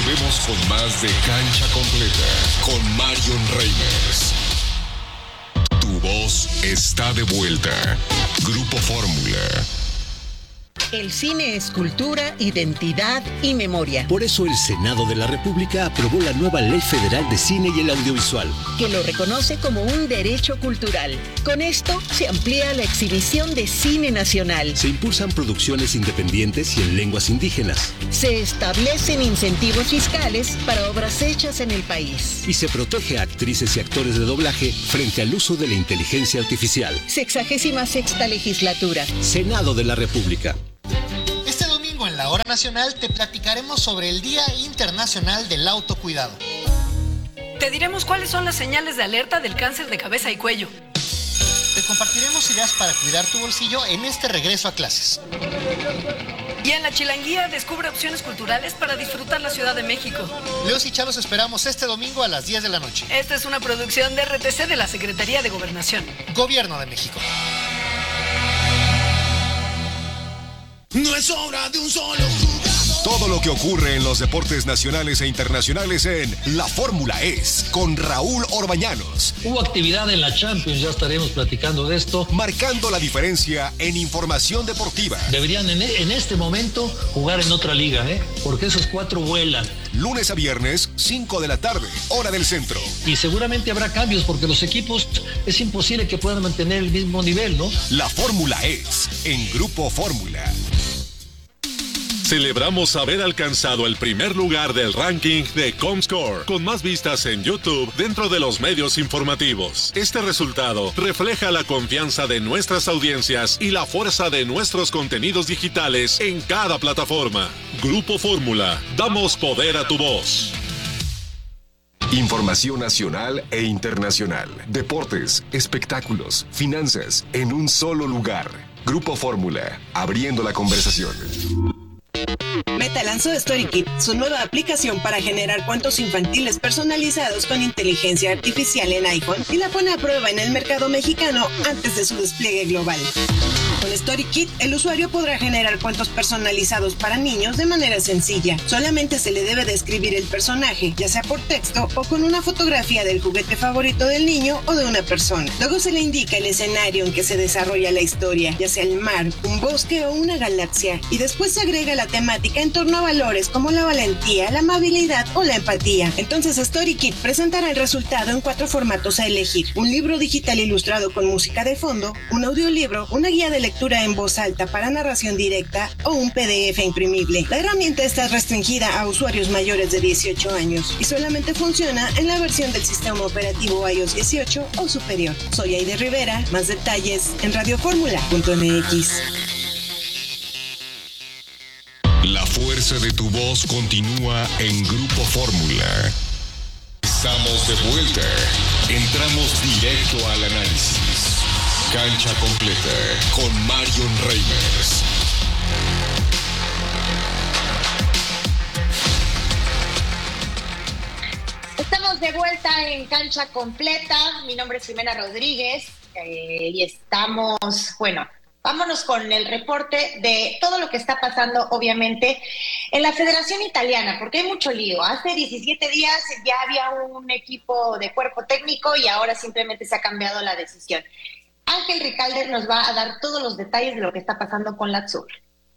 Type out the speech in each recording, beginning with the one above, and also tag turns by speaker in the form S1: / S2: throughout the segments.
S1: Volvemos con más de Cancha Completa con Marion Reimers. Tu voz está de vuelta. Grupo Fórmula.
S2: El cine es cultura, identidad y memoria.
S3: Por eso el Senado de la República aprobó la nueva Ley Federal de Cine y el Audiovisual,
S2: que lo reconoce como un derecho cultural. Con esto se amplía la exhibición de cine nacional.
S3: Se impulsan producciones independientes y en lenguas indígenas.
S2: Se establecen incentivos fiscales para obras hechas en el país.
S3: Y se protege a actrices y actores de doblaje frente al uso de la inteligencia artificial.
S2: 66ª legislatura.
S3: Senado de la República.
S4: En la Hora Nacional te platicaremos sobre el Día Internacional del Autocuidado.
S5: Te diremos cuáles son las señales de alerta del cáncer de cabeza y cuello.
S4: Te compartiremos ideas para cuidar tu bolsillo en este regreso a clases.
S5: Y en la Chilanguía descubre opciones culturales para disfrutar la Ciudad de México.
S4: Leos y Chavos esperamos este domingo a las 10 de la noche.
S5: Esta es una producción de RTC de la Secretaría de Gobernación.
S4: Gobierno de México.
S6: No es obra de un solo jugador.
S1: Todo lo que ocurre en los deportes nacionales e internacionales en La Fórmula Es, con Raúl Orbañanos.
S7: Hubo actividad en la Champions, ya estaremos platicando de esto.
S1: Marcando la diferencia en información deportiva.
S7: Deberían en este momento jugar en otra liga, porque esos 4 vuelan.
S1: Lunes a viernes, 5 de la tarde, hora del centro.
S7: Y seguramente habrá cambios, porque los equipos es imposible que puedan mantener el mismo nivel, ¿no?
S1: La Fórmula Es, en Grupo Fórmula.
S8: Celebramos haber alcanzado el primer lugar del ranking de Comscore, con más vistas en YouTube dentro de los medios informativos. Este resultado refleja la confianza de nuestras audiencias y la fuerza de nuestros contenidos digitales en cada plataforma. Grupo Fórmula, damos poder a tu voz.
S1: Información nacional e internacional, deportes, espectáculos, finanzas, en un solo lugar. Grupo Fórmula, abriendo la conversación.
S9: Meta lanzó StoryKit, su nueva aplicación para generar cuentos infantiles personalizados con inteligencia artificial en iPhone, y la pone a prueba en el mercado mexicano antes de su despliegue global. Con StoryKit, el usuario podrá generar cuentos personalizados para niños de manera sencilla. Solamente se le debe describir el personaje, ya sea por texto o con una fotografía del juguete favorito del niño o de una persona. Luego se le indica el escenario en que se desarrolla la historia, ya sea el mar, un bosque o una galaxia, y después se agrega la temática en torno a valores como la valentía, la amabilidad o la empatía. Entonces StoryKit presentará el resultado en 4 formatos a elegir: un libro digital ilustrado con música de fondo, un audiolibro, una guía de lectura en voz alta para narración directa o un PDF imprimible. La herramienta está restringida a usuarios mayores de 18 años y solamente funciona en la versión del sistema operativo iOS 18 o superior. Soy Aide Rivera, más detalles en radioformula.mx.
S1: La fuerza de tu voz continúa en Grupo Fórmula. Estamos de vuelta. Entramos directo al análisis. Cancha Completa con Marion Reimers.
S10: Estamos de vuelta en Cancha Completa. Mi nombre es Jimena Rodríguez y estamos, vámonos con el reporte de todo lo que está pasando, obviamente, en la Federación Italiana, porque hay mucho lío. Hace 17 días ya había un equipo de cuerpo técnico y ahora simplemente se ha cambiado la decisión. Ángel Ricalde nos va a dar todos los detalles de lo que está pasando con la Azzurra.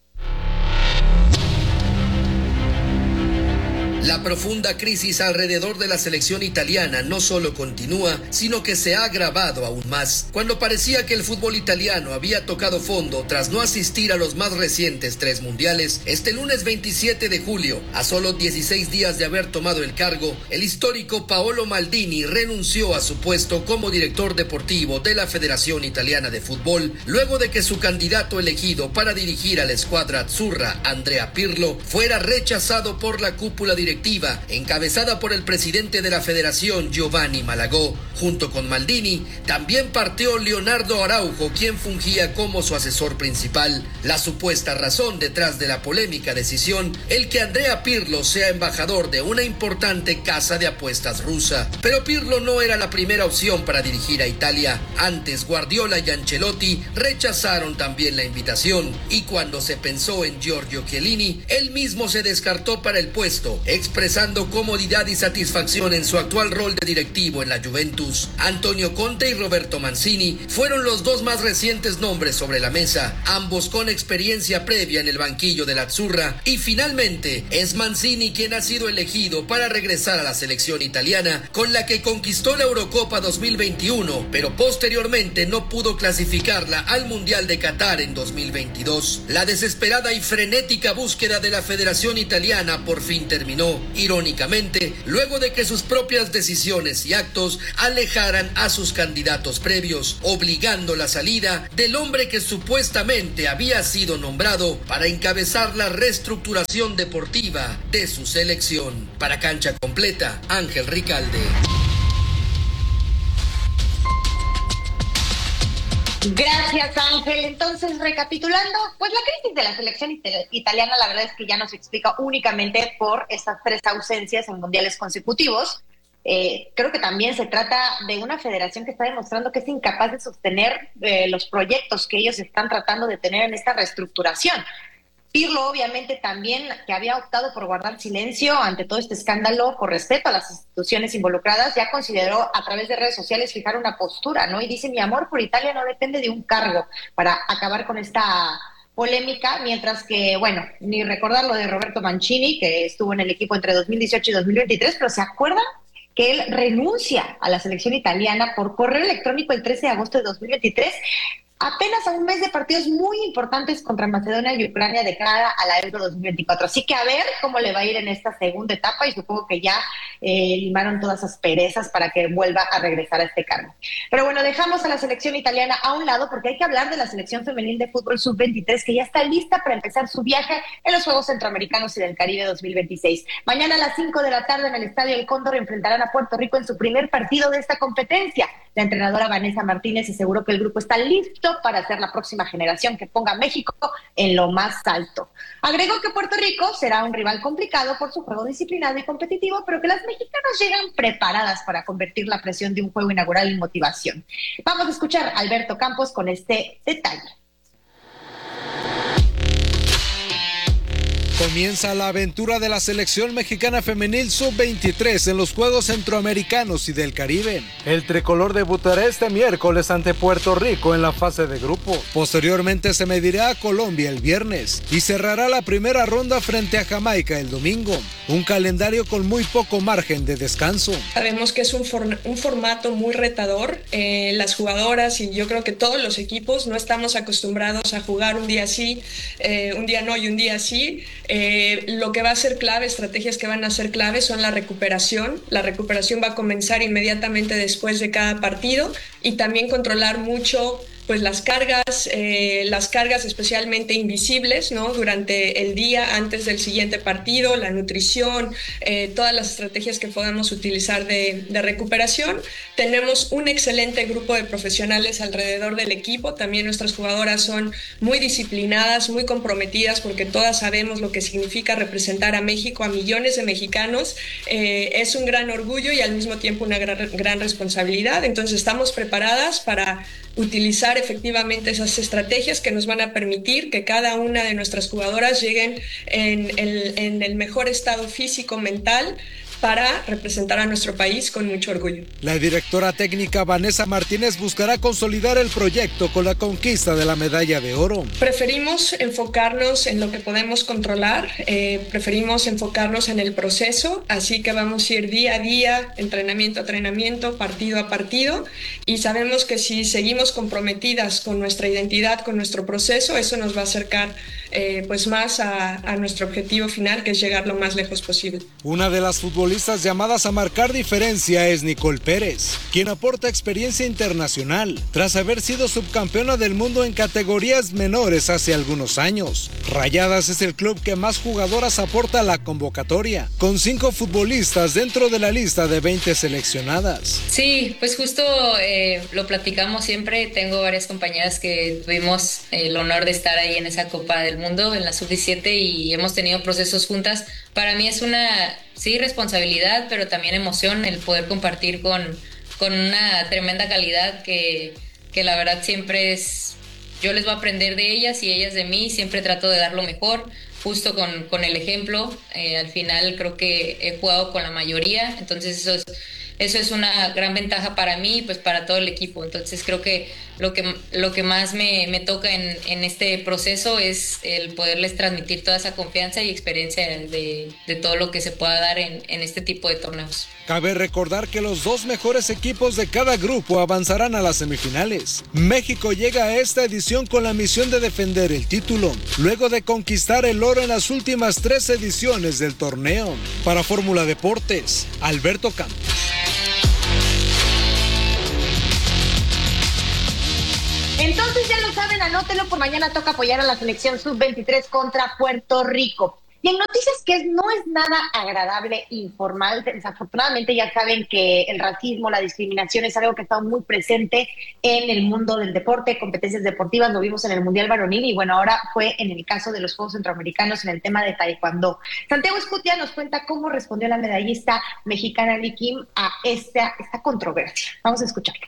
S11: La profunda crisis alrededor de la selección italiana no solo continúa, sino que se ha agravado aún más. Cuando parecía que el fútbol italiano había tocado fondo tras no asistir a los más recientes 3 mundiales, este lunes 27 de julio, a solo 16 días de haber tomado el cargo, el histórico Paolo Maldini renunció a su puesto como director deportivo de la Federación Italiana de Fútbol, luego de que su candidato elegido para dirigir a la escuadra azzurra, Andrea Pirlo, fuera rechazado por la cúpula directiva encabezada por el presidente de la federación, Giovanni Malagò. Junto con Maldini, también partió Leonardo Araujo, quien fungía como su asesor principal. La supuesta razón detrás de la polémica decisión, el que Andrea Pirlo sea embajador de una importante casa de apuestas rusa. Pero Pirlo no era la primera opción para dirigir a Italia. Antes, Guardiola y Ancelotti rechazaron también la invitación, y cuando se pensó en Giorgio Chiellini, él mismo se descartó para el puesto, expresando comodidad y satisfacción en su actual rol de directivo en la Juventus. Antonio Conte y Roberto Mancini fueron los dos más recientes nombres sobre la mesa, ambos con experiencia previa en el banquillo de la Azzurra, y finalmente es Mancini quien ha sido elegido para regresar a la selección italiana, con la que conquistó la Eurocopa 2021, pero posteriormente no pudo clasificarla al Mundial de Qatar en 2022. La desesperada y frenética búsqueda de la Federación Italiana por fin terminó, irónicamente, luego de que sus propias decisiones y actos alejaran a sus candidatos previos, obligando la salida del hombre que supuestamente había sido nombrado para encabezar la reestructuración deportiva de su selección. Para Cancha Completa, Ángel Ricalde.
S10: Gracias, Ángel. Entonces, recapitulando, pues la crisis de la selección italiana, la verdad es que ya no se explica únicamente por estas 3 ausencias en mundiales consecutivos. Creo que también se trata de una federación que está demostrando que es incapaz de sostener los proyectos que ellos están tratando de tener en esta reestructuración. Pirlo, obviamente, también, que había optado por guardar silencio ante todo este escándalo por respeto a las instituciones involucradas, ya consideró a través de redes sociales fijar una postura, ¿no? Y dice: mi amor por Italia no depende de un cargo, para acabar con esta polémica, mientras que, bueno, ni recordar lo de Roberto Mancini, que estuvo en el equipo entre 2018 y 2023, pero ¿se acuerdan que él renuncia a la selección italiana por correo electrónico el 13 de agosto de 2023? Apenas a un mes de partidos muy importantes contra Macedonia y Ucrania de cara a la Euro 2024. Así que a ver cómo le va a ir en esta segunda etapa, y supongo que ya limaron todas esas perezas para que vuelva a regresar a este cargo. Pero bueno, dejamos a la selección italiana a un lado porque hay que hablar de la selección femenil de fútbol sub-23, que ya está lista para empezar su viaje en los Juegos Centroamericanos y del Caribe 2026. Mañana a las 5 de la tarde en el Estadio El Cóndor enfrentarán a Puerto Rico en su primer partido de esta competencia. La entrenadora Vanessa Martínez aseguró que el grupo está listo para ser la próxima generación que ponga a México en lo más alto. Agregó que Puerto Rico será un rival complicado por su juego disciplinado y competitivo, pero que las mexicanas llegan preparadas para convertir la presión de un juego inaugural en motivación. Vamos a escuchar a Alberto Campos con este detalle.
S12: Comienza la aventura de la selección mexicana femenil sub-23 en los Juegos Centroamericanos y del Caribe. El tricolor debutará este miércoles ante Puerto Rico en la fase de grupo. Posteriormente se medirá a Colombia el viernes y cerrará la primera ronda frente a Jamaica el domingo. Un calendario con muy poco margen de descanso.
S13: Sabemos que es un formato muy retador. Las jugadoras y yo creo que todos los equipos no estamos acostumbrados a jugar un día sí, un día no y un día sí. Lo que va a ser clave, estrategias que van a ser clave son la recuperación. La recuperación va a comenzar inmediatamente después de cada partido, y también controlar mucho pues las cargas especialmente invisibles, ¿no? Durante el día antes del siguiente partido, la nutrición, todas las estrategias que podamos utilizar de recuperación. Tenemos un excelente grupo de profesionales alrededor del equipo. También nuestras jugadoras son muy disciplinadas, muy comprometidas, porque todas sabemos lo que significa representar a México, a millones de mexicanos. Es un gran orgullo y al mismo tiempo una gran responsabilidad. Entonces estamos preparadas para utilizar efectivamente esas estrategias que nos van a permitir que cada una de nuestras jugadoras lleguen en el mejor estado físico, mental, para representar a nuestro país con mucho orgullo.
S12: La directora técnica Vanessa Martínez buscará consolidar el proyecto con la conquista de la medalla de oro.
S13: Preferimos enfocarnos en lo que podemos controlar, preferimos enfocarnos en el proceso, así que vamos a ir día a día, entrenamiento a entrenamiento, partido a partido, y sabemos que si seguimos comprometidas con nuestra identidad, con nuestro proceso, eso nos va a acercar pues más a nuestro objetivo final, que es llegar lo más lejos posible.
S12: Una de las futbolistas llamadas a marcar diferencia es Nicole Pérez, quien aporta experiencia internacional tras haber sido subcampeona del mundo en categorías menores hace algunos años. Rayadas es el club que más jugadoras aporta a la convocatoria, con 5 futbolistas dentro de la lista de 20 seleccionadas.
S14: Sí, pues justo lo platicamos siempre. Tengo varias compañeras que tuvimos el honor de estar ahí en esa Copa del Mundo, en la Sub-17, y hemos tenido procesos juntas. Para mí es una, sí, responsabilidad, pero también emoción el poder compartir con una tremenda calidad que la verdad siempre es... Yo les voy a aprender de ellas y ellas de mí, siempre trato de dar lo mejor, justo con el ejemplo. Al final creo que he jugado con la mayoría, entonces eso es una gran ventaja para mí y pues para todo el equipo. Entonces creo que lo que más me toca en este proceso es el poderles transmitir toda esa confianza y experiencia de todo lo que se pueda dar en este tipo de torneos.
S12: Cabe recordar que los 2 mejores equipos de cada grupo avanzarán a las semifinales. México llega a esta edición con la misión de defender el título, luego de conquistar el oro en las últimas 3 ediciones del torneo. Para Fórmula Deportes, Alberto Campos.
S10: Entonces ya lo saben, anótenlo, por mañana toca apoyar a la selección sub-23 contra Puerto Rico. Y en noticias que no es nada agradable, informal, desafortunadamente ya saben que el racismo, la discriminación es algo que ha estado muy presente en el mundo del deporte, competencias deportivas, lo vimos en el Mundial Varonil y bueno, ahora fue en el caso de los Juegos Centroamericanos en el tema de taekwondo. Santiago Escutia nos cuenta cómo respondió la medallista mexicana Lee Kim a esta controversia. Vamos a escucharlo.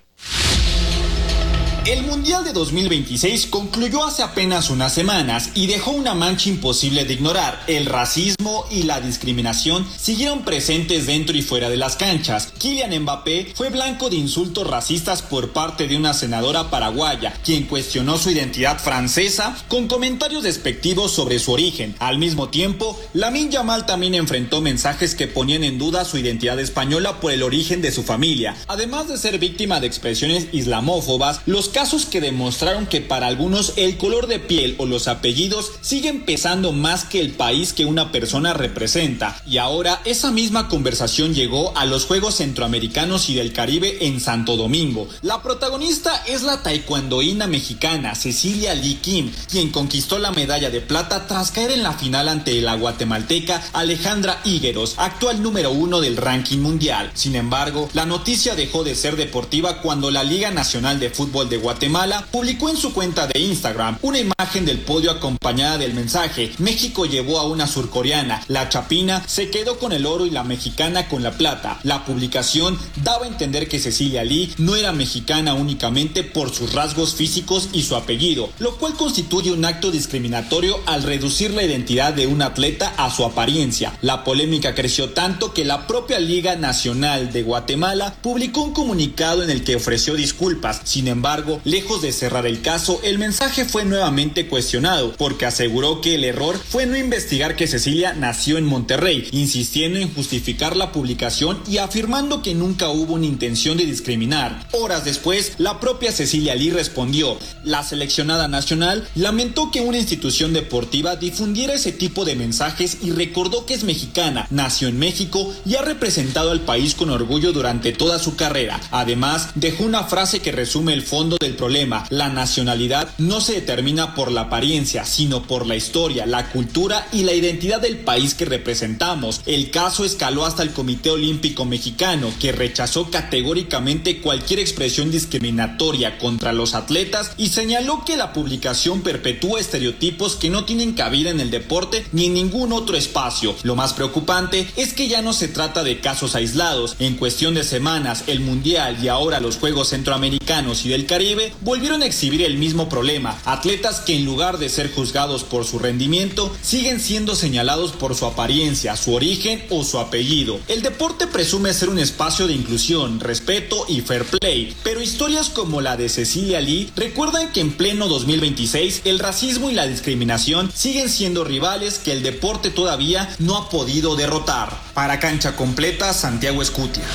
S15: El Mundial de 2026 concluyó hace apenas unas semanas y dejó una mancha imposible de ignorar. El racismo y la discriminación siguieron presentes dentro y fuera de las canchas. Kylian Mbappé fue blanco de insultos racistas por parte de una senadora paraguaya, quien cuestionó su identidad francesa con comentarios despectivos sobre su origen. Al mismo tiempo, Lamine Yamal también enfrentó mensajes que ponían en duda su identidad española por el origen de su familia. Además de ser víctima de expresiones islamófobas, los casos que demostraron que para algunos el color de piel o los apellidos siguen pesando más que el país que una persona representa. Y ahora esa misma conversación llegó a los Juegos Centroamericanos y del Caribe en Santo Domingo. La protagonista es la taekwondoína mexicana Cecilia Lee Kim, quien conquistó la medalla de plata tras caer en la final ante la guatemalteca Alejandra Higueros, actual número 1 del ranking mundial. Sin embargo, la noticia dejó de ser deportiva cuando la Liga Nacional de Fútbol de Guatemala publicó en su cuenta de Instagram una imagen del podio acompañada del mensaje: México llevó a una surcoreana, la chapina se quedó con el oro y la mexicana con la plata. La publicación daba a entender que Cecilia Lee no era mexicana únicamente por sus rasgos físicos y su apellido, lo cual constituye un acto discriminatorio al reducir la identidad de un atleta a su apariencia. La polémica creció tanto que la propia Liga Nacional de Guatemala publicó un comunicado en el que ofreció disculpas. Sin embargo, lejos de cerrar el caso, el mensaje fue nuevamente cuestionado, porque aseguró que el error fue no investigar que Cecilia nació en Monterrey, insistiendo en justificar la publicación y afirmando que nunca hubo una intención de discriminar. Horas después, la propia Cecilia Lee respondió. La seleccionada nacional lamentó que una institución deportiva difundiera ese tipo de mensajes y recordó que es mexicana, nació en México y ha representado al país con orgullo durante toda su carrera. Además, dejó una frase que resume el fondo del problema: la nacionalidad no se determina por la apariencia, sino por la historia, la cultura y la identidad del país que representamos. El caso escaló hasta el Comité Olímpico Mexicano, que rechazó categóricamente cualquier expresión discriminatoria contra los atletas y señaló que la publicación perpetúa estereotipos que no tienen cabida en el deporte ni en ningún otro espacio. Lo más preocupante es que ya no se trata de casos aislados. En cuestión de semanas, el Mundial y ahora los Juegos Centroamericanos y del Caribe volvieron a exhibir el mismo problema: atletas que en lugar de ser juzgados por su rendimiento, siguen siendo señalados por su apariencia, su origen o su apellido. El deporte presume ser un espacio de inclusión, respeto y fair play, pero historias como la de Cecilia Lee recuerdan que en pleno 2026 el racismo y la discriminación siguen siendo rivales que el deporte todavía no ha podido derrotar. Para Cancha Completa, Santiago Escutia.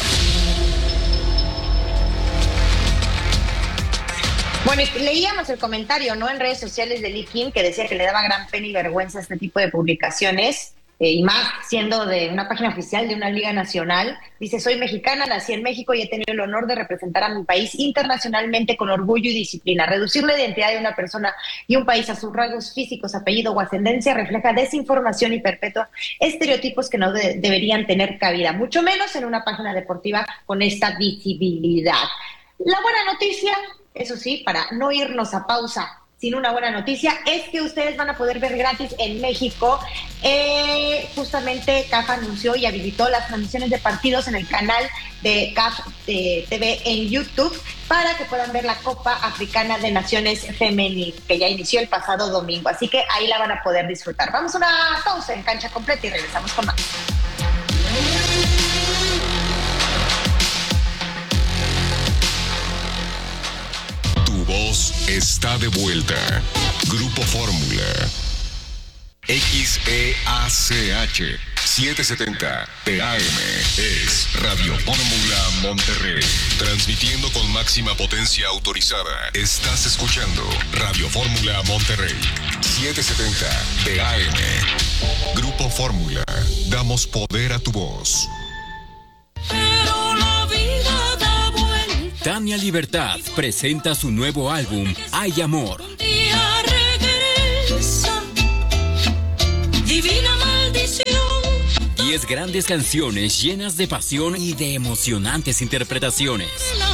S10: Bueno, leíamos el comentario, ¿no?, en redes sociales de Lee Kim, que decía que le daba gran pena y vergüenza este tipo de publicaciones, y más siendo de una página oficial de una liga nacional. Dice: soy mexicana, nací en México y he tenido el honor de representar a mi país internacionalmente con orgullo y disciplina. Reducir la identidad de una persona y un país a sus rasgos físicos, apellido o ascendencia refleja desinformación y perpetúa estereotipos que no deberían tener cabida, mucho menos en una página deportiva con esta visibilidad. La buena noticia, eso sí, para no irnos a pausa sin una buena noticia, es que ustedes van a poder ver gratis en México. Justamente CAF anunció y habilitó las transmisiones de partidos en el canal de CAF TV en YouTube para que puedan ver la Copa Africana de Naciones Femenil, que ya inició el pasado domingo. Así que ahí la van a poder disfrutar. Vamos a una pausa en Cancha Completa y regresamos con más.
S1: Tu voz está de vuelta. Grupo Fórmula. XEACH 770 TAM es Radio Fórmula Monterrey. Transmitiendo con máxima potencia autorizada. Estás escuchando Radio Fórmula Monterrey 770 TAM. Grupo Fórmula. Damos poder a tu voz.
S16: Pero la vida da vuelta.
S17: Tania Libertad presenta su nuevo álbum Hay Amor.
S16: Día regresa. Divina maldición.
S17: 10 grandes canciones llenas de pasión y de emocionantes interpretaciones.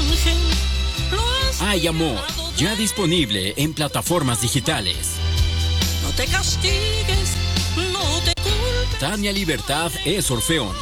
S17: Hay Amor, ya disponible en plataformas digitales.
S16: No te castigues, no te culpes.
S17: Tania Libertad es Orfeón.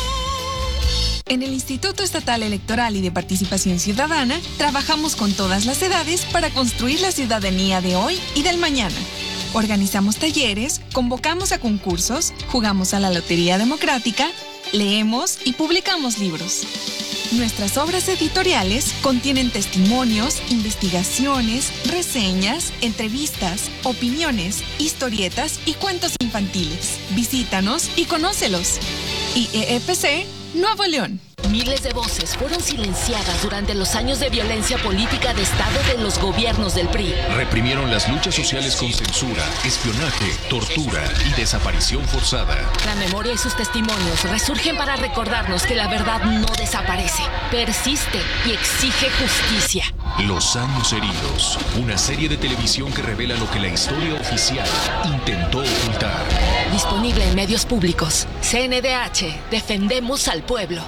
S18: En el Instituto Estatal Electoral y de Participación Ciudadana, trabajamos con todas las edades para construir la ciudadanía de hoy y del mañana. Organizamos talleres, convocamos a concursos, jugamos a la Lotería Democrática, leemos y publicamos libros. Nuestras obras editoriales contienen testimonios, investigaciones, reseñas, entrevistas, opiniones, historietas y cuentos infantiles. Visítanos y conócelos. IEEPC, Nuevo León.
S19: Miles de voces fueron silenciadas durante los años de violencia política de Estado de los gobiernos del PRI.
S20: Reprimieron las luchas sociales con censura, espionaje, tortura y desaparición forzada.
S19: La memoria y sus testimonios resurgen para recordarnos que la verdad no desaparece, persiste y exige justicia.
S20: Los años heridos, una serie de televisión que revela lo que la historia oficial intentó ocultar.
S19: Disponible en medios públicos. CNDH, defendemos al pueblo.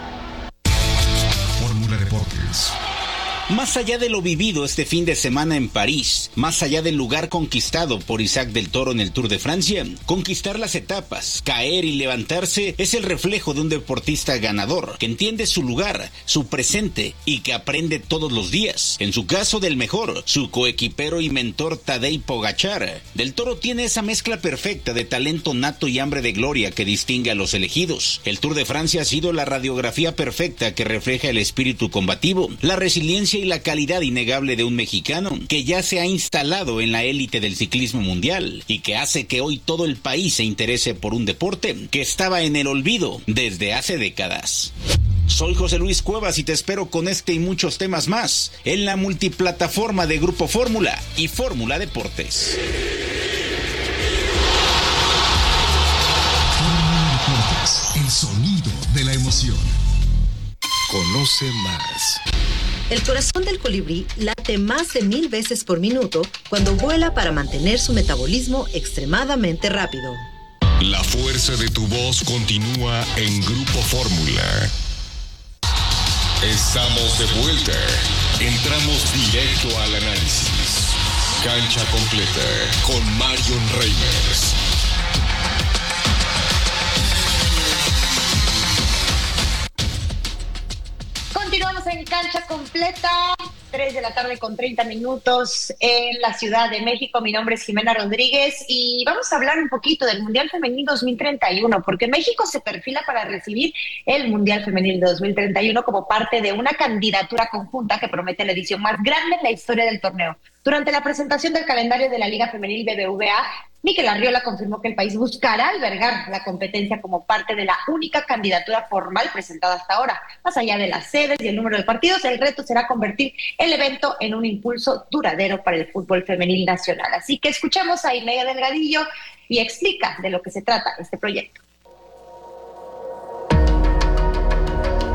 S1: Fórmula Deportes.
S21: Más allá de lo vivido este fin de semana en París, más allá del lugar conquistado por Isaac del Toro en el Tour de Francia, conquistar las etapas, caer y levantarse es el reflejo de un deportista ganador, que entiende su lugar, su presente y que aprende todos los días. En su caso del mejor, su coequipero y mentor Tadej Pogačar. Del Toro tiene esa mezcla perfecta de talento nato y hambre de gloria que distingue a los elegidos. El Tour de Francia ha sido la radiografía perfecta que refleja el espíritu combativo, la resiliencia y la calidad innegable de un mexicano que ya se ha instalado en la élite del ciclismo mundial y que hace que hoy todo el país se interese por un deporte que estaba en el olvido desde hace décadas. Soy José Luis Cuevas y te espero con este y muchos temas más en la multiplataforma de Grupo Fórmula y Fórmula Deportes.
S1: Fórmula Deportes, el sonido de la emoción. Conoce más.
S22: El corazón del colibrí late más de 1000 veces por minuto cuando vuela para mantener su metabolismo extremadamente rápido.
S1: La fuerza de tu voz continúa en Grupo Fórmula. Estamos de vuelta. Entramos directo al análisis. Cancha completa con Marion Reimers.
S10: Continuamos en Cancha Completa, 3 de la tarde con 30 minutos en la Ciudad de México. Mi nombre es Jimena Rodríguez y vamos a hablar un poquito del Mundial Femenil 2031, porque México se perfila para recibir el Mundial Femenil 2031 como parte de una candidatura conjunta que promete la edición más grande en la historia del torneo. Durante la presentación del calendario de la Liga Femenil BBVA, Mikel Arriola confirmó que el país buscará albergar la competencia como parte de la única candidatura formal presentada hasta ahora. Más allá de las sedes y el número de partidos, el reto será convertir el evento en un impulso duradero para el fútbol femenil nacional. Así que escuchamos a Ineia Delgadillo y explica de lo que se trata este proyecto.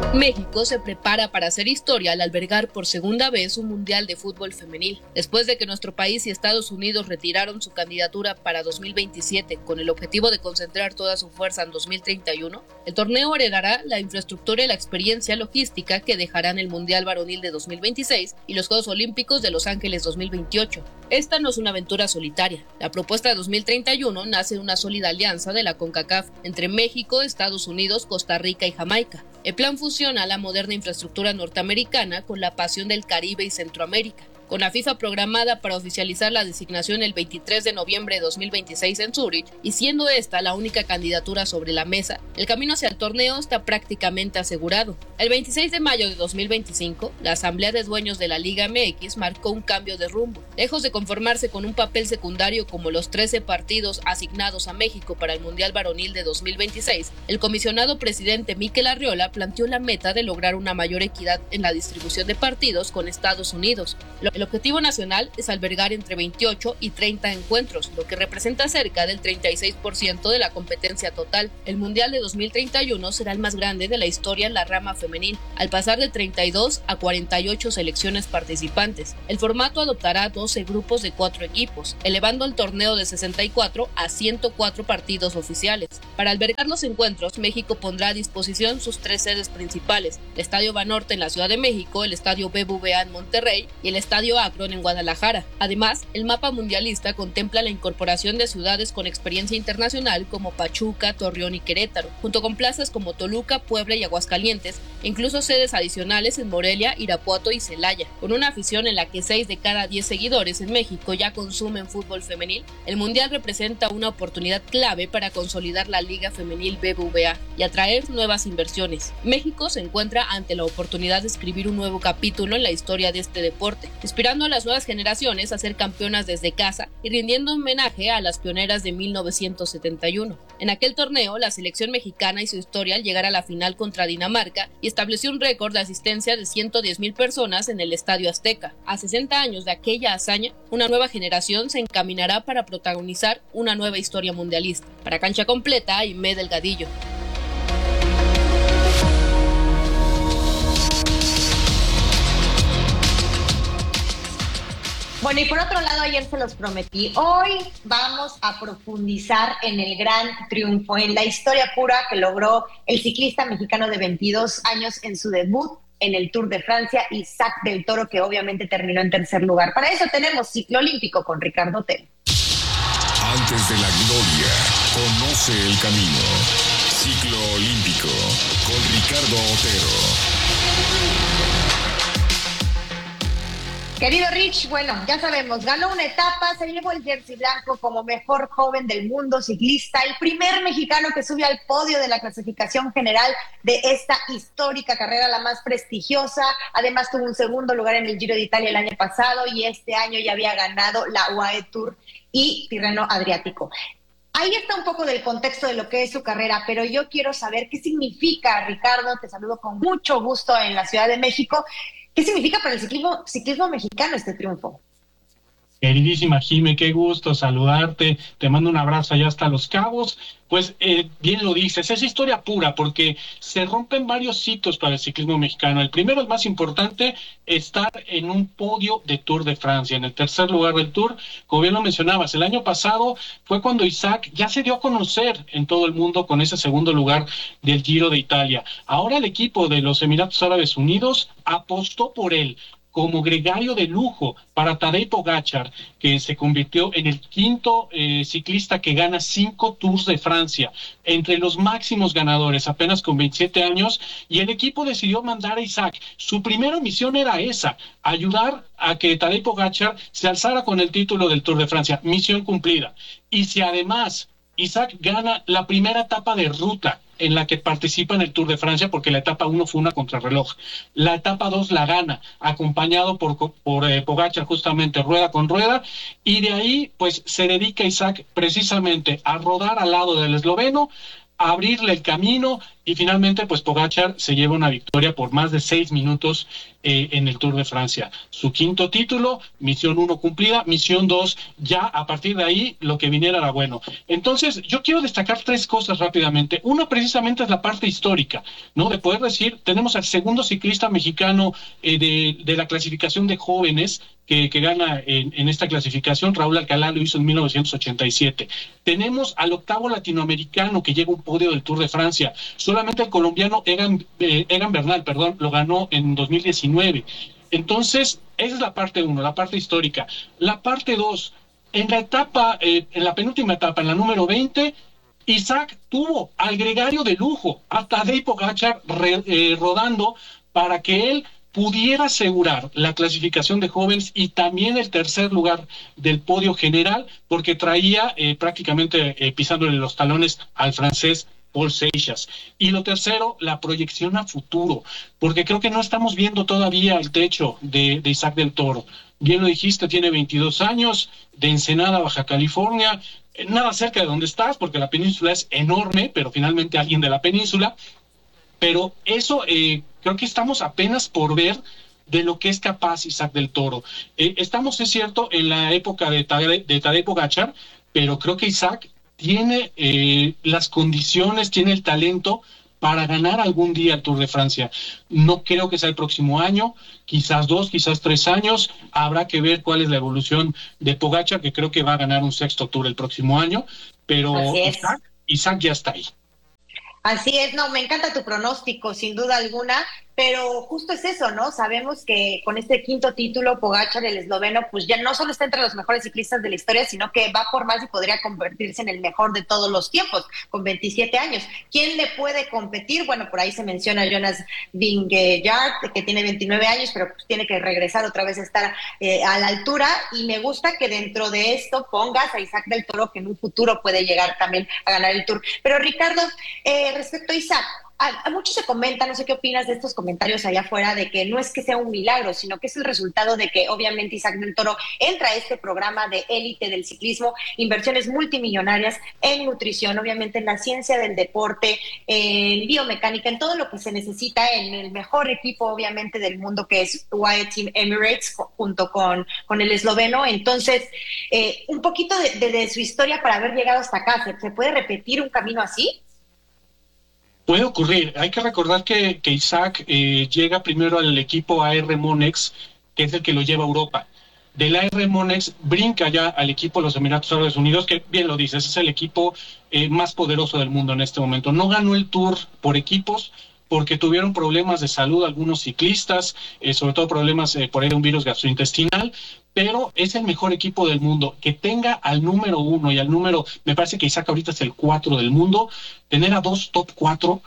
S2: México se prepara para hacer historia al albergar por segunda vez un mundial de fútbol femenil. Después de que nuestro país y Estados Unidos retiraron su candidatura para 2027 con el objetivo de concentrar toda su fuerza en 2031, el torneo heredará la infraestructura y la experiencia logística que dejarán el Mundial Varonil de 2026 y los Juegos Olímpicos de Los Ángeles 2028. Esta no es una aventura solitaria. La propuesta de 2031 nace de una sólida alianza de la CONCACAF entre México, Estados Unidos, Costa Rica y Jamaica. El plan fusiona la moderna infraestructura norteamericana con la pasión del Caribe y Centroamérica. Con la FIFA programada para oficializar la designación el 23 de noviembre de 2026 en Zúrich, y siendo esta la única candidatura sobre la mesa, el camino hacia el torneo está prácticamente asegurado. El 26 de mayo de 2025, la Asamblea de Dueños de la Liga MX marcó un cambio de rumbo. Lejos de conformarse con un papel secundario como los 13 partidos asignados a México para el Mundial Varonil de 2026, el comisionado presidente Mikel Arriola planteó la meta de lograr una mayor equidad en la distribución de partidos con Estados Unidos. El objetivo nacional es albergar entre 28 y 30 encuentros, lo que representa cerca del 36% de la competencia total. El Mundial de 2031 será el más grande de la historia en la rama femenil, al pasar de 32 a 48 selecciones participantes. El formato adoptará 12 grupos de 4 equipos, elevando el torneo de 64 a 104 partidos oficiales. Para albergar los encuentros, México pondrá a disposición sus 3 sedes principales: el Estadio Banorte en la Ciudad de México, el Estadio BBVA en Monterrey y el Estadio Akron en Guadalajara. Además, el mapa mundialista contempla la incorporación de ciudades con experiencia internacional como Pachuca, Torreón y Querétaro, junto con plazas como Toluca, Puebla y Aguascalientes, e incluso sedes adicionales en Morelia, Irapuato y Celaya. Con una afición en la que 6 de cada 10 seguidores en México ya consumen fútbol femenil, el mundial representa una oportunidad clave para consolidar la Liga Femenil BBVA y atraer nuevas inversiones. México se encuentra ante la oportunidad de escribir un nuevo capítulo en la historia de este deporte, inspirando a las nuevas generaciones a ser campeonas desde casa y rindiendo homenaje a las pioneras de 1971. En aquel torneo, la selección mexicana hizo historia al llegar a la final contra Dinamarca y estableció un récord de asistencia de 110,000 personas en el Estadio Azteca. A 60 años de aquella hazaña, una nueva generación se encaminará para protagonizar una nueva historia mundialista. Para Cancha Completa, Aimé Delgadillo.
S10: Bueno, y por otro lado, ayer se los prometí, hoy vamos a profundizar en el gran triunfo, en la historia pura que logró el ciclista mexicano de 22 años en su debut en el Tour de Francia, Isaac del Toro, que obviamente terminó en tercer lugar. Para eso tenemos Ciclo Olímpico con Ricardo Otero.
S1: Antes de la gloria, conoce el camino. Ciclo Olímpico con Ricardo Otero.
S10: Querido Rich, bueno, ya sabemos, ganó una etapa, se llevó el jersey blanco como mejor joven del mundo ciclista, el primer mexicano que sube al podio de la clasificación general de esta histórica carrera, la más prestigiosa. Además tuvo un segundo lugar en el Giro de Italia el año pasado y este año ya había ganado la UAE Tour y Tirreno Adriático. Ahí está un poco del contexto de lo que es su carrera, pero yo quiero saber qué significa, Ricardo, te saludo con mucho gusto en la Ciudad de México. ¿Qué significa para el ciclismo mexicano este triunfo?
S3: Queridísima Jime, qué gusto saludarte, te mando un abrazo allá hasta Los Cabos. Pues bien lo dices, es historia pura porque se rompen varios hitos para el ciclismo mexicano. El primero, el más importante, estar en un podio de Tour de Francia, en el tercer lugar del Tour. Como bien lo mencionabas, el año pasado fue cuando Isaac ya se dio a conocer en todo el mundo con ese segundo lugar del Giro de Italia. Ahora el equipo de los Emiratos Árabes Unidos apostó por él como gregario de lujo para Tadej Pogačar, que se convirtió en el quinto ciclista que gana 5 Tours de Francia, entre los máximos ganadores, apenas con 27 años, y el equipo decidió mandar a Isaac. Su primera misión era esa, ayudar a que Tadej Pogačar se alzara con el título del Tour de Francia. Misión cumplida. Y si además Isaac gana la primera etapa de ruta en la que participa en el Tour de Francia, porque la etapa 1 fue una contrarreloj. La etapa 2 la gana, acompañado por Pogačar, justamente rueda con rueda, y de ahí pues se dedica Isaac precisamente a rodar al lado del esloveno, abrirle el camino, y finalmente pues Pogačar se lleva una victoria por más de 6 minutos en el Tour de Francia. Su 5º título, misión 1 cumplida, misión 2, ya a partir de ahí lo que viniera era bueno. Entonces yo quiero destacar 3 cosas rápidamente. Una precisamente es la parte histórica, ¿no? De poder decir, tenemos al segundo ciclista mexicano de la clasificación de jóvenes que gana en esta clasificación. Raúl Alcalá lo hizo en 1987. Tenemos al 8º latinoamericano que llega a un podio del Tour de Francia. Solamente el colombiano Egan Bernal, lo ganó en 2019. Entonces, esa es la parte 1, la parte histórica. La parte 2, en la penúltima etapa, en la número 20, Isaac tuvo al gregario de lujo, a Tadej Pogačar rodando para que él pudiera asegurar la clasificación de jóvenes y también el 3er lugar del podio general, porque traía prácticamente pisándole los talones al francés Paul Seixas. Y lo tercero, la proyección a futuro, porque creo que no estamos viendo todavía el techo de Isaac del Toro. Bien lo dijiste, tiene 22 años, de Ensenada, Baja California, nada cerca de donde estás, porque la península es enorme, pero finalmente alguien de la península. Pero eso creo que estamos apenas por ver de lo que es capaz Isaac del Toro. Estamos, es cierto, en la época de Tadej Pogačar, pero creo que Isaac tiene las condiciones, tiene el talento para ganar algún día el Tour de Francia. No creo que sea el próximo año, quizás 2, quizás 3 años. Habrá que ver cuál es la evolución de Pogačar, que creo que va a ganar un 6º Tour el próximo año, pero Isaac ya está ahí.
S10: Así es, no, me encanta tu pronóstico, sin duda alguna, pero justo es eso, ¿no? Sabemos que con este 5º título, Pogačar, el esloveno, pues ya no solo está entre los mejores ciclistas de la historia, sino que va por más y podría convertirse en el mejor de todos los tiempos, con 27 años. ¿Quién le puede competir? Bueno, por ahí se menciona a Jonas Vingegaard, que tiene 29 años, pero pues tiene que regresar otra vez a estar a la altura, y me gusta que dentro de esto pongas a Isaac del Toro, que en un futuro puede llegar también a ganar el Tour. Pero Ricardo, respecto a Isaac, a muchos se comenta, no sé qué opinas de estos comentarios allá afuera, de que no es que sea un milagro, sino que es el resultado de que obviamente Isaac del Toro entra a este programa de élite del ciclismo, inversiones multimillonarias en nutrición, obviamente en la ciencia del deporte, en biomecánica, en todo lo que se necesita en el mejor equipo obviamente del mundo, que es UAE Team Emirates, junto con el esloveno. Entonces, un poquito de su historia para haber llegado hasta acá. ¿Se puede repetir un camino así?
S3: Puede ocurrir. Hay que recordar que Isaac llega primero al equipo AR Monex, que es el que lo lleva a Europa. Del AR Monex brinca ya al equipo de los Emiratos Árabes Unidos, que bien lo dices, es el equipo más poderoso del mundo en este momento. No ganó el Tour por equipos porque tuvieron problemas de salud algunos ciclistas, sobre todo problemas por ahí de un virus gastrointestinal, pero es el mejor equipo del mundo. Que tenga al número 1 y al número, me parece que Isaac ahorita es el 4 del mundo, tener a 2 top 4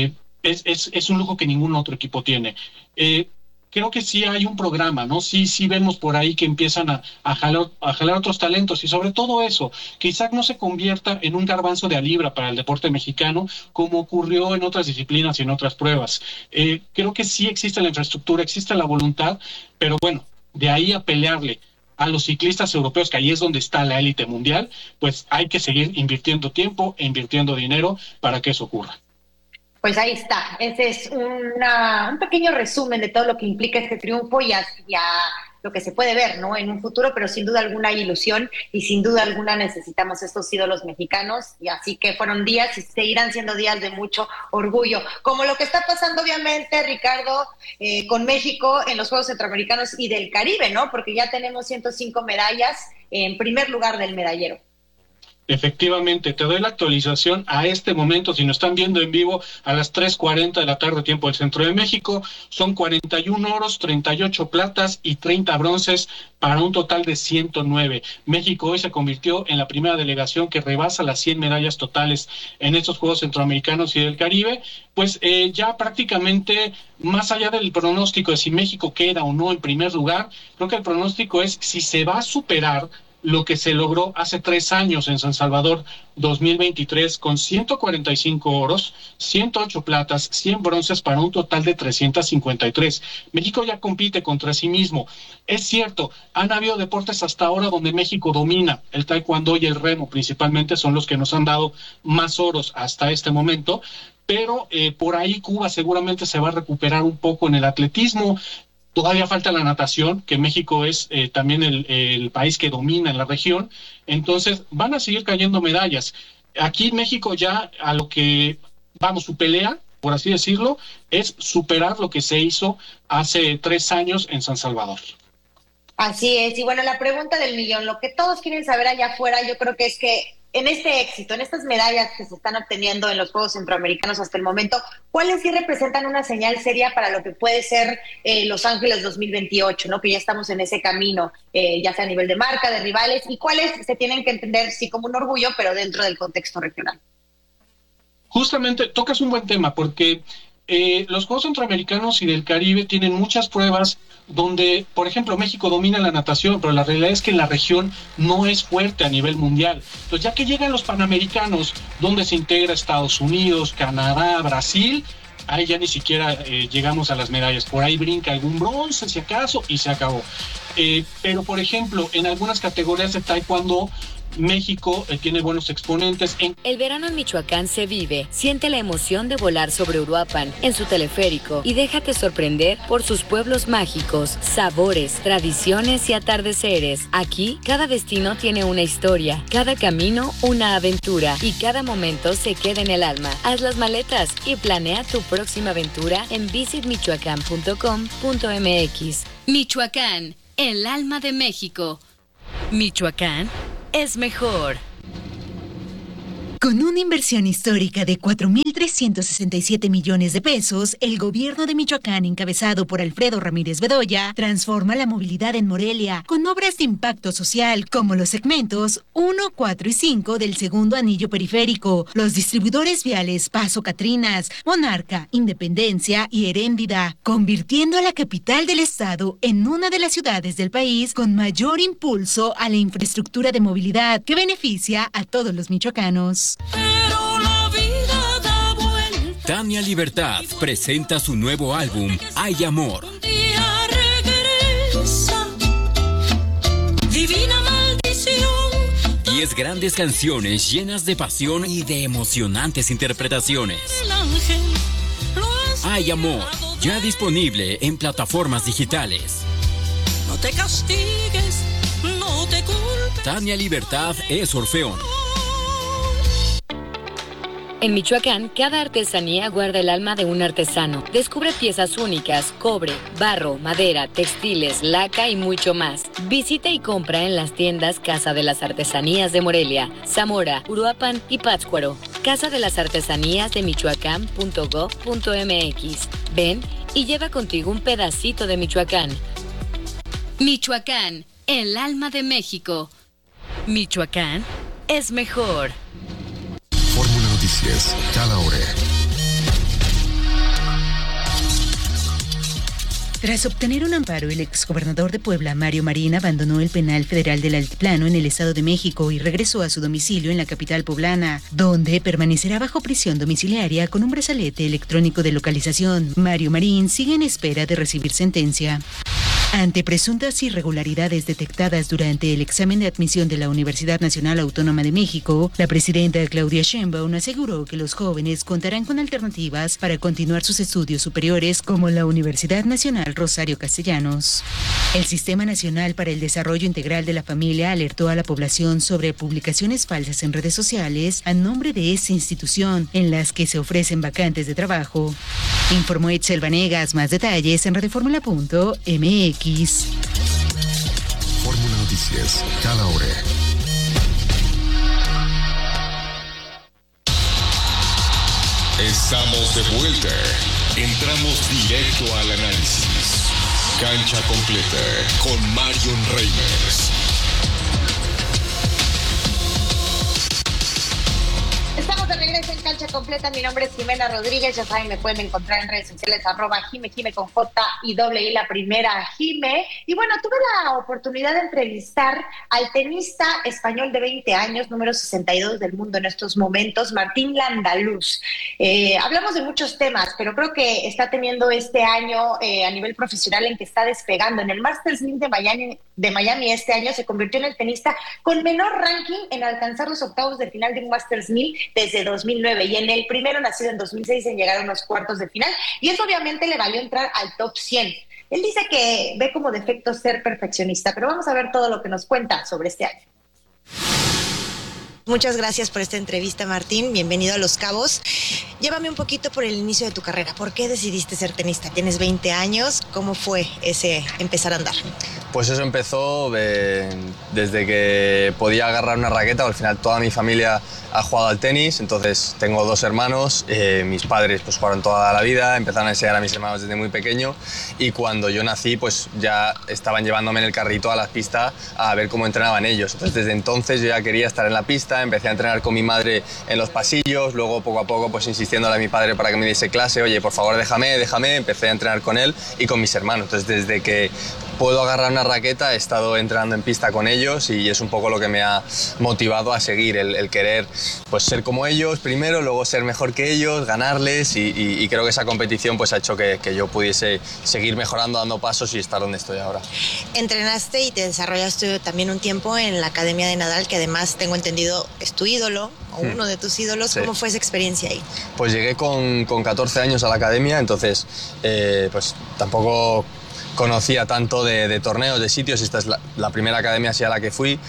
S3: es un lujo que ningún otro equipo tiene. Creo que sí hay un programa, ¿no? Sí vemos por ahí que empiezan a jalar otros talentos, y sobre todo eso, que Isaac no se convierta en un garbanzo de a libra para el deporte mexicano, como ocurrió en otras disciplinas y en otras pruebas. Creo que sí existe la infraestructura, existe la voluntad, pero bueno, de ahí a pelearle a los ciclistas europeos, que ahí es donde está la élite mundial, pues hay que seguir invirtiendo tiempo e invirtiendo dinero para que eso ocurra.
S10: Pues ahí está, ese es un pequeño resumen de todo lo que implica este triunfo y a lo que se puede ver, ¿no?, en un futuro, pero sin duda alguna hay ilusión y sin duda alguna necesitamos estos ídolos mexicanos, y así que fueron días y seguirán siendo días de mucho orgullo, como lo que está pasando obviamente, Ricardo, con México en los Juegos Centroamericanos y del Caribe, ¿no?, porque ya tenemos 105 medallas en primer lugar del medallero.
S3: Efectivamente, te doy la actualización a este momento, si nos están viendo en vivo, a las 3:40 de la tarde, tiempo del centro de México. Son 41 oros, 38 platas y 30 bronces para un total de 109. México hoy se convirtió en la primera delegación que rebasa las 100 medallas totales en estos Juegos Centroamericanos y del Caribe. Pues ya prácticamente, más allá del pronóstico de si México queda o no en primer lugar, creo que el pronóstico es si se va a superar lo que se logró hace 3 años en San Salvador 2023 con 145 oros, 108 platas, 100 bronces para un total de 353. México ya compite contra sí mismo. Es cierto, han habido deportes hasta ahora donde México domina, el taekwondo y el remo principalmente son los que nos han dado más oros hasta este momento, pero por ahí Cuba seguramente se va a recuperar un poco en el atletismo. Todavía falta la natación, que México es también el país que domina en la región. Entonces, van a seguir cayendo medallas. Aquí México ya a lo que, su pelea, por así decirlo, es superar lo que se hizo hace 3 años en San Salvador.
S10: Así es. Y bueno, la pregunta del millón, lo que todos quieren saber allá afuera, yo creo que es que en este éxito, en estas medallas que se están obteniendo en los Juegos Centroamericanos hasta el momento, ¿cuáles sí representan una señal seria para lo que puede ser Los Ángeles 2028, ¿no? Que ya estamos en ese camino, ya sea a nivel de marca, de rivales, y cuáles se tienen que entender sí como un orgullo, pero dentro del contexto regional?
S3: Justamente tocas un buen tema, porque los Juegos Centroamericanos y del Caribe tienen muchas pruebas donde, por ejemplo, México domina la natación, pero la realidad es que la región no es fuerte a nivel mundial. Entonces, ya que llegan los Panamericanos, donde se integra Estados Unidos, Canadá, Brasil, ahí ya ni siquiera llegamos a las medallas. Por ahí brinca algún bronce, si acaso, y se acabó. Pero, por ejemplo, en algunas categorías de taekwondo, México tiene buenos exponentes.
S4: El verano en Michoacán se vive. Siente la emoción de volar sobre Uruapan en su teleférico y déjate sorprender por sus pueblos mágicos, sabores, tradiciones y atardeceres. Aquí, cada destino tiene una historia, cada camino una aventura y cada momento se queda en el alma. Haz las maletas y planea tu próxima aventura en visitmichoacán.com.mx. Michoacán, el alma de México. Michoacán es mejor.
S5: Con una inversión histórica de 4.367 millones de pesos, el gobierno de Michoacán, encabezado por Alfredo Ramírez Bedoya, transforma la movilidad en Morelia con obras de impacto social como los segmentos 1, 4 y 5 del segundo anillo periférico, los distribuidores viales Paso Catrinas, Monarca, Independencia y Heréndida, convirtiendo a la capital del estado en una de las ciudades del país con mayor impulso a la infraestructura de movilidad que beneficia a todos los michoacanos.
S16: Pero la vida da vuelta.
S17: Tania Libertad presenta su nuevo álbum, Hay Amor.
S16: Un día regresa, divina maldición.
S17: 10 grandes canciones llenas de pasión y de emocionantes interpretaciones.
S16: El ángel lo ha
S17: Hay Amor, ya disponible en plataformas digitales.
S16: No te castigues, no te culpes.
S17: Tania Libertad es Orfeón.
S4: En Michoacán, cada artesanía guarda el alma de un artesano. Descubre piezas únicas, cobre, barro, madera, textiles, laca y mucho más. Visita y compra en las tiendas Casa de las Artesanías de Morelia, Zamora, Uruapan y Pátzcuaro. Casa de las Artesanías de Michoacán.gov.mx. Ven y lleva contigo un pedacito de Michoacán. Michoacán, el alma de México. Michoacán es mejor.
S1: Fórmula Noticias, cada hora.
S5: Tras obtener un amparo, el exgobernador de Puebla, Mario Marín, abandonó el penal federal del Altiplano en el Estado de México y regresó a su domicilio en la capital poblana, donde permanecerá bajo prisión domiciliaria con un brazalete electrónico de localización. Mario Marín sigue en espera de recibir sentencia. Ante presuntas irregularidades detectadas durante el examen de admisión de la Universidad Nacional Autónoma de México, la presidenta Claudia Sheinbaum aseguró que los jóvenes contarán con alternativas para continuar sus estudios superiores como la Universidad Nacional Rosario Castellanos. El Sistema Nacional para el Desarrollo Integral de la Familia alertó a la población sobre publicaciones falsas en redes sociales a nombre de esa institución en las que se ofrecen vacantes de trabajo. Informó Etzel Vanegas. Más detalles en radioformula.mx.
S1: Fórmula Noticias, cada hora. Estamos de vuelta. Entramos directo al análisis. Cancha completa con Marion Reimers.
S10: Estamos de regreso en Cancha Completa. Mi nombre es Jimena Rodríguez. Ya saben, me pueden encontrar en redes sociales @Jime con J y doble I, la primera Jime. Y bueno, tuve la oportunidad de entrevistar al tenista español de 20 años, número 62 del mundo en estos momentos, Martín Landaluz. Hablamos de muchos temas, pero creo que está teniendo este año a nivel profesional en que está despegando. En el Masters 1000 de Miami este año se convirtió en el tenista con menor ranking en alcanzar los octavos de final de un Masters 1000 desde 2009 y en el primero nacido en 2006 en llegar a unos cuartos de final, y eso obviamente le valió entrar al top 100. Él dice que ve como defecto ser perfeccionista, pero vamos a ver todo lo que nos cuenta sobre este año. Muchas gracias por esta entrevista, Martín. Bienvenido a Los Cabos. Llévame un poquito por el inicio de tu carrera. ¿Por qué decidiste ser tenista? Tienes 20 años. ¿Cómo fue ese empezar a andar?
S6: Pues eso empezó desde que podía agarrar una raqueta. Al final toda mi familia ha jugado al tenis, entonces tengo 2 hermanos. Mis padres pues jugaron toda la vida, empezaron a enseñar a mis hermanos desde muy pequeño, y cuando yo nací pues ya estaban llevándome en el carrito a las pistas a ver cómo entrenaban ellos. Entonces desde entonces yo ya quería estar en la pista, empecé a entrenar con mi madre en los pasillos, luego poco a poco pues insistiéndole a mi padre para que me diese clase, oye, por favor déjame, empecé a entrenar con él y con mis hermanos. Entonces desde que puedo agarrar una raqueta he estado entrenando en pista con ellos, y es un poco lo que me ha motivado a seguir, el querer pues ser como ellos primero, luego ser mejor que ellos, ganarles, y creo que esa competición pues ha hecho que yo pudiese seguir mejorando, dando pasos y estar donde estoy ahora.
S10: Entrenaste y te desarrollaste también un tiempo en la Academia de Nadal, que además tengo entendido es tu ídolo o uno de tus ídolos. Sí. ¿Cómo fue esa experiencia ahí?
S6: Pues llegué con 14 años a la academia, entonces pues tampoco conocía tanto de torneos, de sitios. Esta es la primera academia así a la que fui,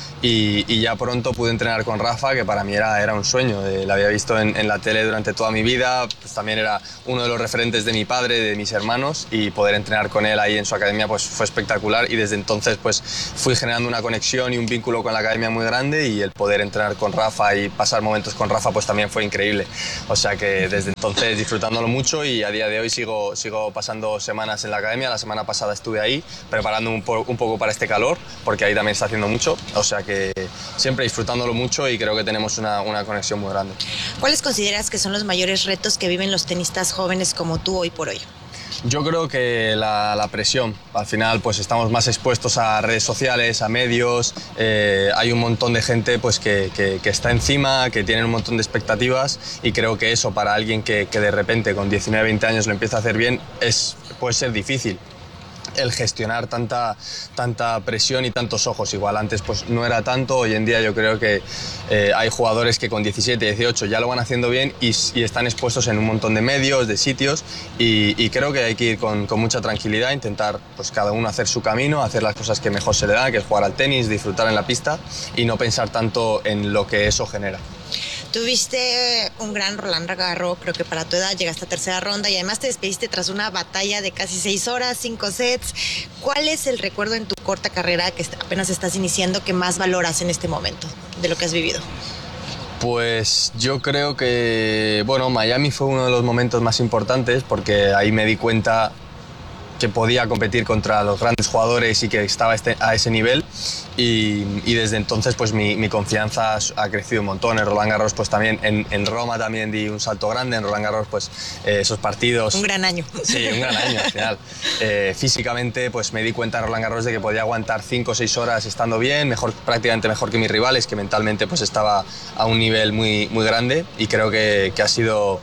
S6: y ya pronto pude entrenar con Rafa, que para mí era un sueño. La había visto en la tele durante toda mi vida, pues también era uno de los referentes de mi padre, de mis hermanos, y poder entrenar con él ahí en su academia pues fue espectacular, y desde entonces pues fui generando una conexión y un vínculo con la academia muy grande, y el poder entrenar con Rafa y pasar momentos con Rafa pues también fue increíble. O sea que desde entonces disfrutándolo mucho, y a día de hoy sigo pasando semanas en la academia. La semana pasada estuve ahí preparando un poco para este calor, porque ahí también está haciendo mucho, o sea que siempre disfrutándolo mucho, y creo que tenemos una conexión muy grande.
S10: ¿Cuáles consideras que son los mayores retos que viven los tenistas jóvenes como tú hoy por hoy?
S6: Yo creo que la presión. Al final pues estamos más expuestos a redes sociales, a medios, hay un montón de gente pues que está encima, que tienen un montón de expectativas, y creo que eso para alguien que de repente con 19, 20 años lo empieza a hacer bien puede ser difícil. El gestionar tanta presión y tantos ojos. Igual antes pues no era tanto, hoy en día yo creo que hay jugadores que con 17, 18 ya lo van haciendo bien y están expuestos en un montón de medios, de sitios, y creo que hay que ir con mucha tranquilidad, intentar pues cada uno hacer su camino, hacer las cosas que mejor se le da, que es jugar al tenis, disfrutar en la pista y no pensar tanto en lo que eso genera.
S10: Tuviste un gran Roland Garros, creo que para tu edad llegaste a tercera ronda, y además te despediste tras una batalla de casi 6 horas, 5 sets. ¿Cuál es el recuerdo en tu corta carrera, que apenas estás iniciando, que más valoras en este momento de lo que has vivido?
S6: Pues yo creo que, Miami fue uno de los momentos más importantes, porque ahí me di cuenta que podía competir contra los grandes jugadores y que estaba a ese nivel, y desde entonces pues mi confianza ha crecido un montón. En Roland Garros pues también, en Roma también di un salto grande. En Roland Garros pues esos partidos...
S10: Un gran año.
S6: Sí, un gran año al final. Físicamente pues me di cuenta en Roland Garros de que podía aguantar 5 o 6 horas estando bien, prácticamente mejor que mis rivales, que mentalmente pues estaba a un nivel muy, muy grande, y creo que ha sido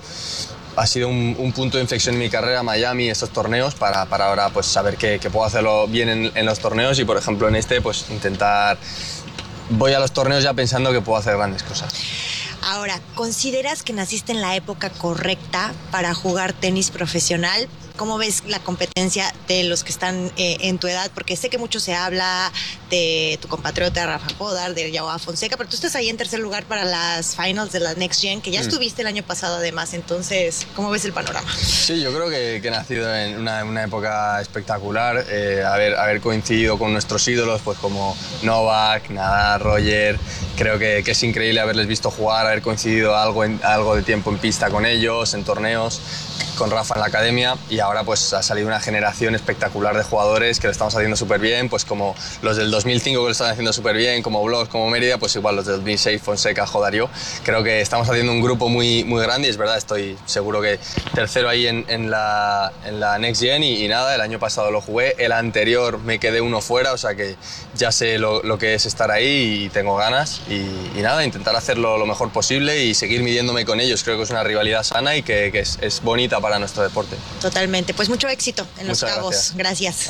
S6: un punto de inflexión en mi carrera, Miami, estos torneos, para ahora pues saber que puedo hacerlo bien en los torneos, y por ejemplo en este pues intentar... Voy a los torneos ya pensando que puedo hacer grandes cosas.
S10: Ahora, ¿consideras que naciste en la época correcta para jugar tenis profesional? ¿Cómo ves la competencia de los que están en tu edad? Porque sé que mucho se habla de tu compatriota Rafa Podar, de Joao Fonseca, pero tú estás ahí en tercer lugar para las finals de la Next Gen, que ya estuviste el año pasado además. Entonces, ¿cómo ves el panorama?
S6: Sí, yo creo que he nacido en una época espectacular. Haber coincidido con nuestros ídolos, pues como Novak, Nadal, Roger. Creo que es increíble haberles visto jugar, haber coincidido algo de tiempo en pista con ellos, en torneos, con Rafa en la academia, y ahora pues ha salido una generación espectacular de jugadores que lo estamos haciendo súper bien, pues como los del 2005 que lo están haciendo súper bien, como Blogs, como Mérida, pues igual los del 2006, Fonseca, Jodario. Creo que estamos haciendo un grupo muy grande y es verdad, estoy seguro que tercero ahí en la Next Gen y nada, el año pasado lo jugué, el anterior me quedé uno fuera, o sea que ya sé lo que es estar ahí y tengo ganas y nada, intentar hacerlo lo mejor posible y seguir midiéndome con ellos. Creo que es una rivalidad sana y que es bonita para nuestro deporte.
S7: Totalmente, pues mucho éxito en Los
S6: Muchas
S7: Cabos. Gracias.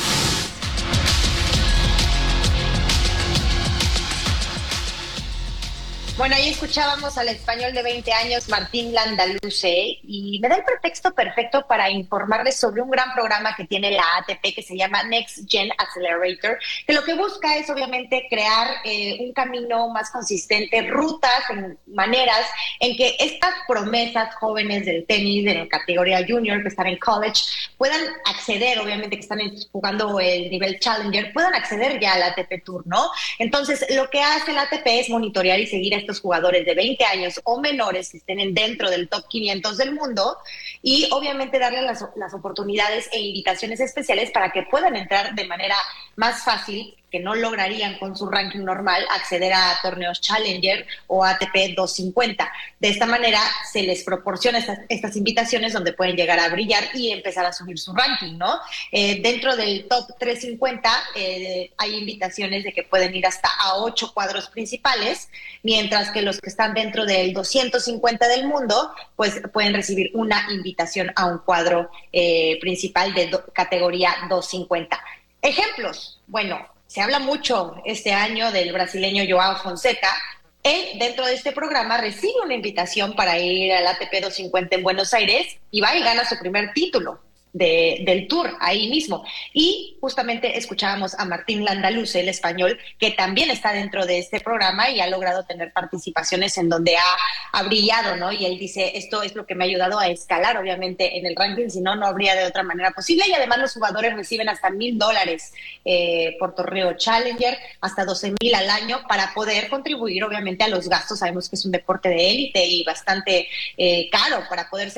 S10: Bueno, ahí escuchábamos al español de 20 años, Martín Landaluce, y me da el pretexto perfecto para informarles sobre un gran programa que tiene la ATP que se llama Next Gen Accelerator, que lo que busca es obviamente crear un camino más consistente, rutas, maneras en que estas promesas jóvenes del tenis de la categoría junior que están en college puedan acceder, obviamente que están jugando el nivel Challenger, puedan acceder ya al ATP Tour, ¿no? Entonces, lo que hace la ATP es monitorear y seguir a estos jugadores de 20 años o menores que estén dentro del top 500 del mundo y obviamente darles las oportunidades e invitaciones especiales para que puedan entrar de manera más fácil, que no lograrían con su ranking normal acceder a torneos Challenger o ATP 250. De esta manera se les proporciona estas invitaciones donde pueden llegar a brillar y empezar a subir su ranking, ¿no? Dentro del top 350 hay invitaciones de que pueden ir hasta a 8 cuadros principales, mientras que los que están dentro del 250 del mundo, pues pueden recibir una invitación a un cuadro principal de categoría 250. Ejemplos, bueno, se habla mucho este año del brasileño Joao Fonseca. Él, dentro de este programa, recibe una invitación para ir al ATP 250 en Buenos Aires y va y gana su primer título del Tour ahí mismo. Y justamente escuchábamos a Martín Landaluce, el español, que también está dentro de este programa y ha logrado tener participaciones en donde ha brillado, ¿no? Y él dice, esto es lo que me ha ayudado a escalar, obviamente, en el ranking, si no, no habría de otra manera posible. Y además los jugadores reciben hasta $1,000 por torneo Challenger, hasta 12,000 al año para poder contribuir, obviamente, a los gastos. Sabemos que es un deporte de élite y bastante caro para poderse